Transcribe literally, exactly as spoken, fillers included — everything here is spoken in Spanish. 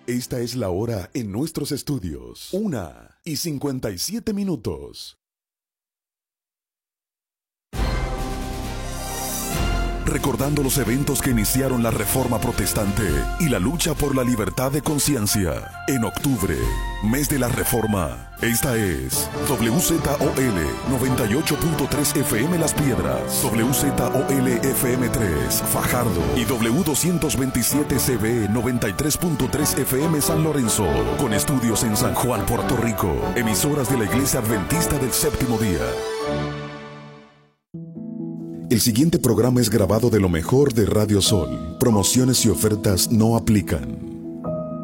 Esta es la hora en nuestros estudios. Una y cincuenta y siete minutos. Recordando los eventos que iniciaron la Reforma Protestante y la lucha por la libertad de conciencia. En octubre, mes de la Reforma, esta es W Z O L noventa y ocho punto tres F M Las Piedras, W Z O L F M tres Fajardo y W doscientos veintisiete C B noventa y tres punto tres F M San Lorenzo, con estudios en San Juan, Puerto Rico, emisoras de la Iglesia Adventista del Séptimo Día. El siguiente programa es grabado de lo mejor de Radio Sol. Promociones y ofertas no aplican.